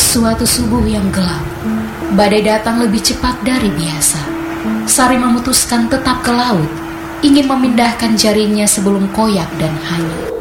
Suatu subuh yang gelap, badai datang lebih cepat dari biasa. Sari memutuskan tetap ke laut, ingin memindahkan jaringnya sebelum koyak dan hanyut.